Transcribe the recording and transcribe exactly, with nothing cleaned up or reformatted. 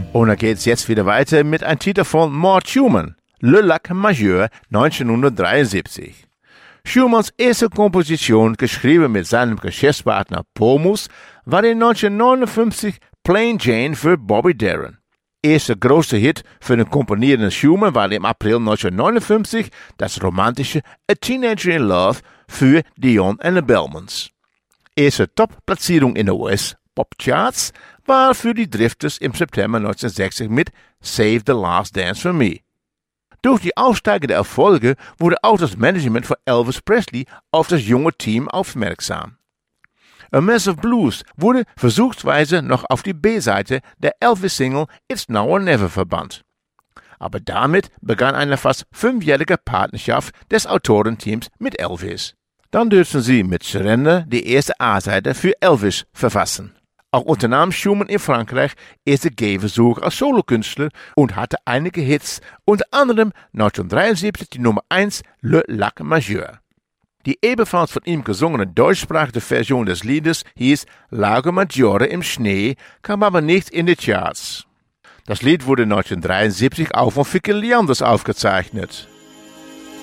Und dann geht's jetzt wieder weiter mit einem Titel von Mort Schumann, Le Lac Majeur, neunzehnhundertdreiundsiebzig. Schumanns erste Komposition, geschrieben mit seinem Geschäftspartner Pomus, war in neunzehnhundertneunundfünfzig Plain Jane für Bobby Darin. Erster großer Hit für den komponierenden Schumann war im April neunzehnhundertneunundfünfzig das romantische A Teenager in Love für Dion and the Bellmans. Erste Top-Platzierung in den U S-Pop-Charts war für die Drifters im September neunzehnhundertsechzig mit Save the Last Dance for Me. Durch die aufsteigenden Erfolge wurde auch das Management von Elvis Presley auf das junge Team aufmerksam. A Mess of Blues wurde versuchsweise noch auf die B-Seite der Elvis-Single It's Now or Never verbannt. Aber damit begann eine fast fünfjährige Partnerschaft des Autorenteams mit Elvis. Dann dürfen sie mit Surrender die erste A-Seite für Elvis verfassen. Auch unternahm Schumann in Frankreich erste Gehversuche als Solokünstler und hatte einige Hits, unter anderem neunzehnhundertdreiundsiebzig die Nummer eins Le Lac Majeur. Die ebenfalls von ihm gesungene deutschsprachige Version des Liedes hieß Lago Maggiore im Schnee, kam aber nicht in die Charts. Das Lied wurde neunzehnhundertdreiundsiebzig auch von Vicky Leanders aufgezeichnet.